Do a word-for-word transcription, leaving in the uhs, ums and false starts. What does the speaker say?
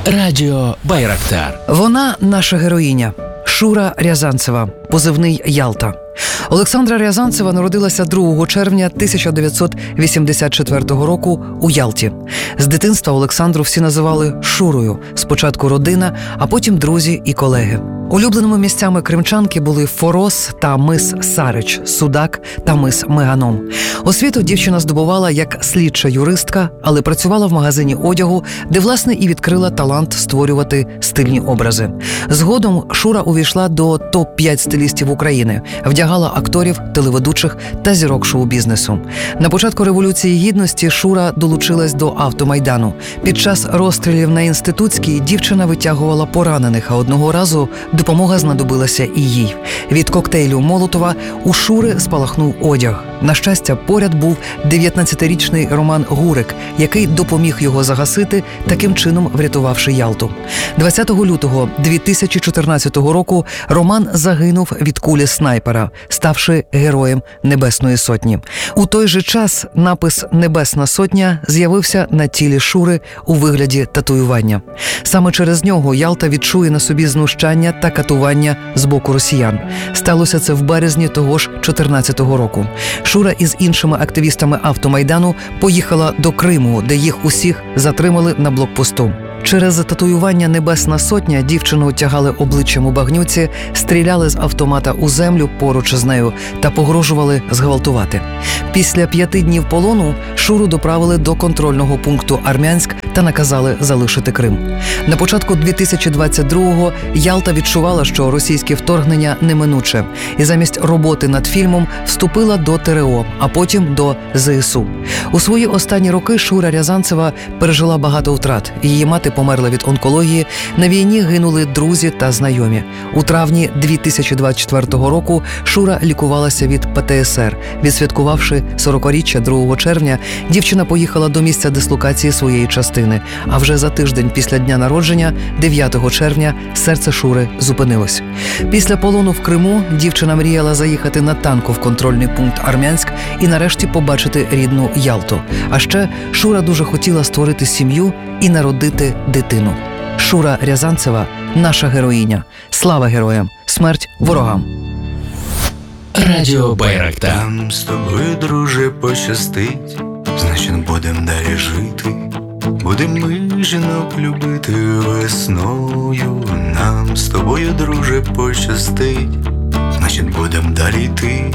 Радіо Байрактар. Вона наша героїня Шура Рязанцева, позивний Ялта. Олександра Рязанцева народилася другого червня тисяча дев'ятсот вісімдесят четвертого року у Ялті. З дитинства Олександру всі називали Шурою. Спочатку родина, а потім друзі і колеги. Улюбленими місцями кримчанки були Форос та мис Сарич, Судак та мис Меганом. Освіту дівчина здобувала як слідча юристка, але працювала в магазині одягу, де, власне, і відкрила талант створювати стильні образи. Згодом Шура увійшла до топ п'ять стилістів України, вдягала акторів, телеведучих та зірок шоу-бізнесу. На початку Революції Гідності Шура долучилась до автомайдану. Під час розстрілів на Інститутській дівчина витягувала поранених, а одного разу допомога знадобилася і їй. Від коктейлю Молотова у Шури спалахнув одяг. На щастя, поряд був дев'ятнадцятирічний Роман Гурик, який допоміг його загасити, таким чином врятувавши Ялту. двадцятого лютого дві тисячі чотирнадцятого року Роман загинув від кулі снайпера, ставши героєм Небесної Сотні. У той же час напис «Небесна Сотня» з'явився на тілі Шури у вигляді татуювання. Саме через нього Ялта відчує на собі знущання та катування з боку росіян. Сталося це в березні того ж чотирнадцятого року. Шура із іншими активістами автомайдану поїхала до Криму, де їх усіх затримали на блокпосту. Через татуювання «Небесна Сотня» дівчину тягали обличчям у багнюці, стріляли з автомата у землю поруч з нею та погрожували зґвалтувати. Після п'яти днів полону Шуру доправили до контрольного пункту Армянськ та наказали залишити Крим. На початку дві тисячі двадцять другого Ялта відчувала, що російське вторгнення неминуче, і замість роботи над фільмом вступила до ТРО, а потім до ЗСУ. У свої останні роки Шура Рязанцева пережила багато втрат. Її мати померла від онкології, на війні гинули друзі та знайомі. У травні дві тисячі двадцять четвертого року Шура лікувалася від Пе Те Ес Ер. Відсвяткувавши сорокаріччя другого червня, дівчина поїхала до місця дислокації своєї частини. А вже за тиждень після дня народження, дев'ятого червня, серце Шури зупинилось. Після полону в Криму дівчина мріяла заїхати на танку в контрольний пункт Армянськ і нарешті побачити рідну Ялту. А ще Шура дуже хотіла створити сім'ю і народити дитину. Шура Рязанцева – наша героїня. Слава героям! Смерть ворогам! Радіо Байрактар. Нам з тобою, друже, пощастить, значить будем далі жити. Будем ми жінок любити весною. Нам з тобою, друже, пощастить, значить будем далі йти.